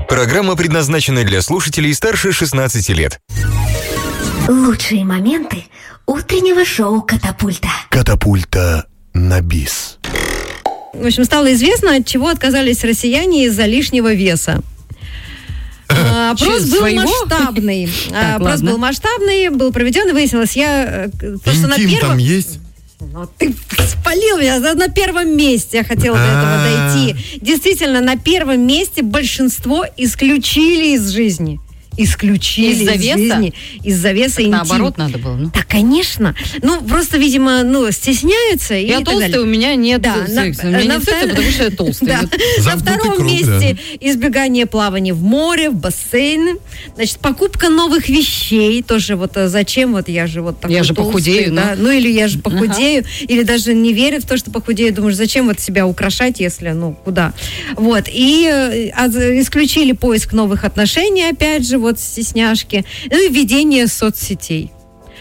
Программа предназначена для слушателей старше 16 лет. Лучшие моменты утреннего шоу «Катапульта». Катапульта на бис. В общем, стало известно, от чего отказались россияне из-за лишнего веса. Опрос был масштабный. Опрос был масштабный, был проведен, и выяснилось, Интим там есть? Ну, ты спалил меня. На первом месте я хотела до этого дойти. Действительно, на первом месте большинство исключили из жизни. Исключили из жизни. Из-за веса интим. Наоборот надо было. Да, конечно. Ну, просто, видимо, толстая, я толстая, у меня нет секса. У меня нет секса, потому что я толстая. На втором месте избегание плавания в море, в бассейны. Значит, покупка новых вещей. Тоже вот зачем? Вот я же вот такой толстый. Я же похудею. Да? Ну, или я же похудею. Или даже не верят в то, что похудею. Думаешь, зачем вот себя украшать, если, куда? Вот. И исключили поиск новых отношений, опять же, вот стесняшки. Ну, и введение соцсетей.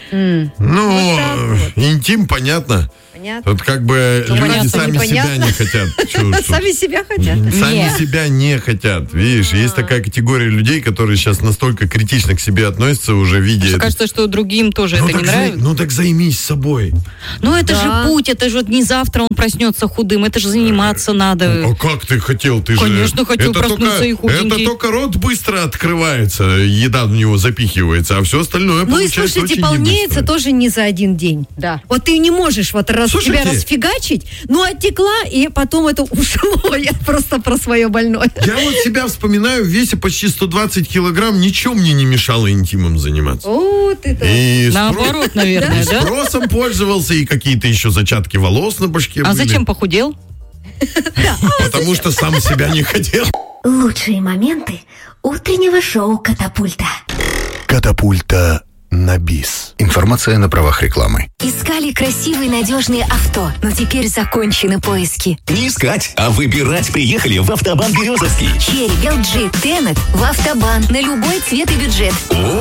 Интим, понятно. Тут как бы люди сами себя не хотят. Сами себя хотят? Сами себя не хотят. Видишь, есть такая категория людей, которые сейчас настолько критично к себе относятся, уже видя... Кажется, что другим тоже это не нравится. Ну так займись собой. Ну это же путь, это же не завтра он проснется худым, это же заниматься надо. А как ты хотел? Ты Конечно, хотел проснуться и худенький. Это только рот быстро открывается, еда в него запихивается, а все остальное получается очень слушайте, полнеется тоже не за один день. Да. Вот ты не можешь тебя расфигачить, оттекла, и потом это ушло. Я просто про свое больное. Я вот себя вспоминаю, в весе почти 120 килограмм, ничего мне не мешало интимом заниматься. Наоборот, наверное, да? Спросом пользовался, и какие-то еще зачатки волос на башке были. А зачем похудел? Потому что сам себя не хотел. Лучшие моменты утреннего шоу «Катапульта». Катапульта на бис. Информация на правах рекламы. Искали красивые, надежные авто, но теперь закончены поиски. Не искать, а выбирать приехали в Автобан Березовский. Черри, LG, Тенет в Автобан на любой цвет и бюджет.